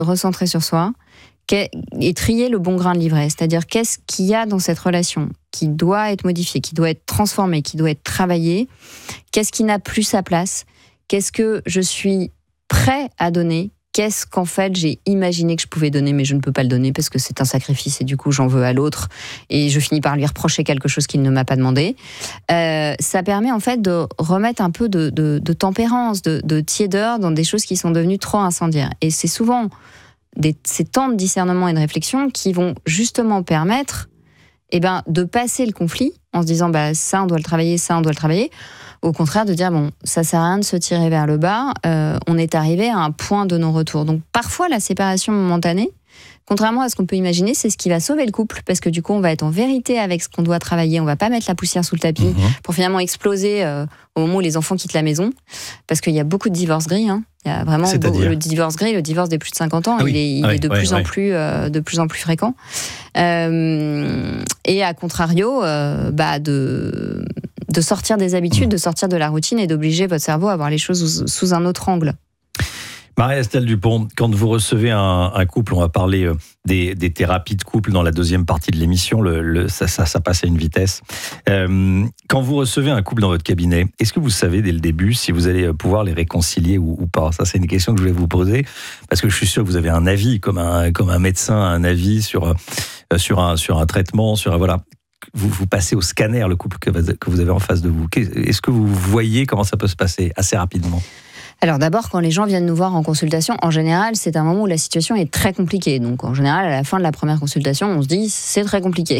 recentrer sur soi et trier le bon grain de livret. C'est-à-dire, qu'est-ce qu'il y a dans cette relation qui doit être modifié, qui doit être transformé, qui doit être travaillé? Qu'est-ce qui n'a plus sa place? Qu'est-ce que je suis prêt à donner? Qu'est-ce qu'en fait j'ai imaginé que je pouvais donner, mais je ne peux pas le donner parce que c'est un sacrifice et du coup j'en veux à l'autre et je finis par lui reprocher quelque chose qu'il ne m'a pas demandé. Ça permet en fait de remettre un peu de tempérance, de tiédeur dans des choses qui sont devenues trop incendiaires. Et c'est souvent ces temps de discernement et de réflexion qui vont justement permettre de passer le conflit en se disant ça on doit le travailler, ça on doit le travailler. Au contraire, de dire, ça sert à rien de se tirer vers le bas, on est arrivé à un point de non-retour. Donc parfois, la séparation momentanée, contrairement à ce qu'on peut imaginer, c'est ce qui va sauver le couple, parce que du coup, on va être en vérité avec ce qu'on doit travailler, on va pas mettre la poussière sous le tapis pour finalement exploser au moment où les enfants quittent la maison, parce qu'il y a beaucoup de divorces gris, hein. Il y a vraiment le divorce gris, le divorce des plus de 50 ans, il est de plus en plus fréquent. Et à contrario, de sortir des habitudes, de sortir de la routine et d'obliger votre cerveau à voir les choses sous un autre angle. Marie-Estelle Dupont, quand vous recevez un couple, on va parler des thérapies de couple dans la deuxième partie de l'émission, ça passe à une vitesse. Quand vous recevez un couple dans votre cabinet, est-ce que vous savez dès le début si vous allez pouvoir les réconcilier ou pas? Ça, c'est une question que je voulais vous poser, parce que je suis sûr que vous avez un avis, comme un médecin a un avis sur un traitement, voilà. Vous passez au scanner, le couple que vous avez en face de vous. Est-ce que vous voyez comment ça peut se passer assez rapidement? Alors d'abord, quand les gens viennent nous voir en consultation, en général, c'est un moment où la situation est très compliquée. Donc en général, à la fin de la première consultation, on se dit c'est très compliqué.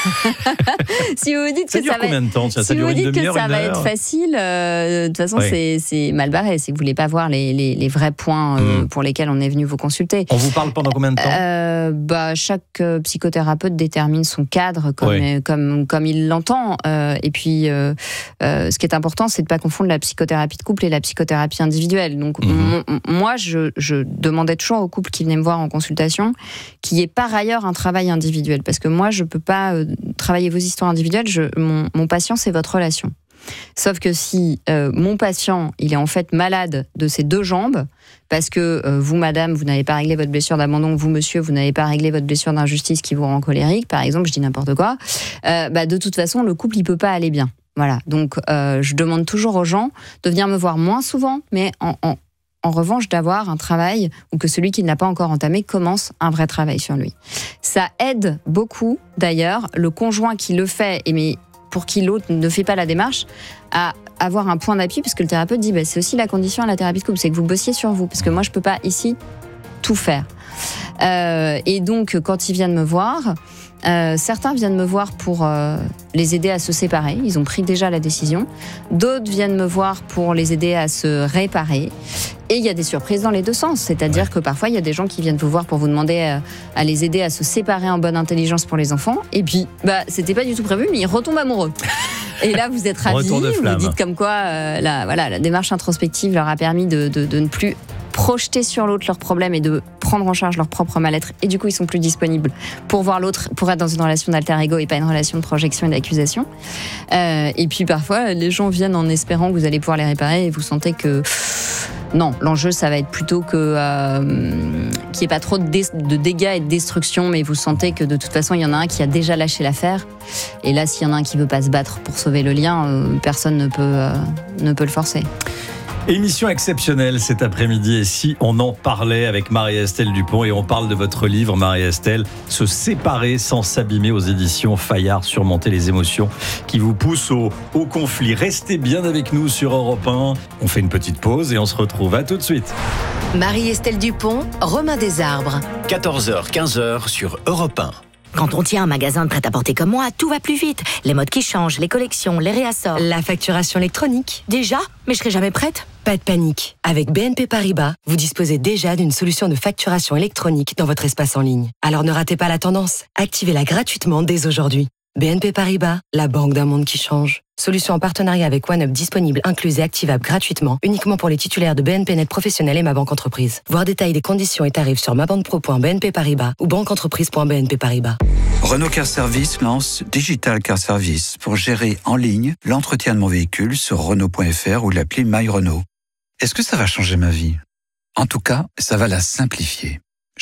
Si vous vous dites ça que dure combien de temps? Si vous dites que ça va être facile, de toute façon, c'est mal barré. Si vous voulez pas voir les vrais points pour lesquels on est venu vous consulter. On vous parle pendant combien de temps? Chaque psychothérapeute détermine son cadre comme il l'entend. Et puis, ce qui est important, c'est de pas confondre la psychothérapie de couple et la psychothérapie individuelle. Donc moi, je demandais toujours aux couples qui venaient me voir en consultation qu'il y ait par ailleurs un travail individuel, parce que moi, je peux pas travailler vos histoires individuelles. Mon patient, c'est votre relation. Sauf que si mon patient, il est en fait malade de ses deux jambes, parce que vous, madame, vous n'avez pas réglé votre blessure d'abandon, vous, monsieur, vous n'avez pas réglé votre blessure d'injustice qui vous rend colérique, par exemple, je dis n'importe quoi, de toute façon, le couple, il peut pas aller bien. Voilà, donc je demande toujours aux gens de venir me voir moins souvent, mais en revanche d'avoir un travail, ou que celui qui ne l'a pas encore entamé commence un vrai travail sur lui. Ça aide beaucoup, d'ailleurs, le conjoint qui le fait, mais pour qui l'autre ne fait pas la démarche, à avoir un point d'appui, parce que le thérapeute dit c'est aussi la condition à la thérapie de couple, c'est que vous bossiez sur vous, parce que moi je peux pas ici tout faire. Et donc quand ils viennent me voir, certains viennent me voir pour les aider à se séparer, ils ont pris déjà la décision. D'autres viennent me voir pour les aider à se réparer. Et il y a des surprises dans les deux sens, c'est-à-dire que parfois il y a des gens qui viennent vous voir pour vous demander à les aider à se séparer en bonne intelligence pour les enfants, et puis c'était pas du tout prévu, mais ils retombent amoureux. Et là vous êtes ravis, vous dites comme quoi la démarche introspective leur a permis de ne plus projeter sur l'autre leurs problèmes et de prendre en charge leur propre mal-être, et du coup ils sont plus disponibles pour voir l'autre, pour être dans une relation d'alter ego et pas une relation de projection et d'accusation. Et puis parfois les gens viennent en espérant que vous allez pouvoir les réparer, et vous sentez que non, l'enjeu ça va être plutôt que qu'il n'y ait pas trop de dégâts et de destruction, mais vous sentez que de toute façon il y en a un qui a déjà lâché l'affaire, et là s'il y en a un qui veut pas se battre pour sauver le lien, personne ne peut le forcer. Émission exceptionnelle cet après-midi, et si on en parlait avec Marie-Estelle Dupont, et on parle de votre livre, Marie-Estelle, Se séparer sans s'abîmer, aux éditions Fayard, surmonter les émotions qui vous poussent au conflit. Restez bien avec nous sur Europe 1. On fait une petite pause et on se retrouve. À tout de suite. Marie-Estelle Dupont, Romain Desarbres. 14h, 15h sur Europe 1. Quand on tient un magasin de prêt-à-porter comme moi, tout va plus vite. Les modes qui changent, les collections, les réassorts. La facturation électronique. Déjà ? Mais je serai jamais prête ? Pas de panique. Avec BNP Paribas, vous disposez déjà d'une solution de facturation électronique dans votre espace en ligne. Alors ne ratez pas la tendance. Activez-la gratuitement dès aujourd'hui. BNP Paribas, la banque d'un monde qui change. Solution en partenariat avec OneUp disponible, incluse et activable gratuitement, uniquement pour les titulaires de BNP Net Professionnel et Ma Banque Entreprise. Voir détails des conditions et tarifs sur mabanquepro.bnp Paribas ou banqueentreprise.bnp Paribas. Renault Car Service lance Digital Car Service pour gérer en ligne l'entretien de mon véhicule sur Renault.fr ou l'appli My Renault. Est-ce que ça va changer ma vie ? En tout cas, ça va la simplifier.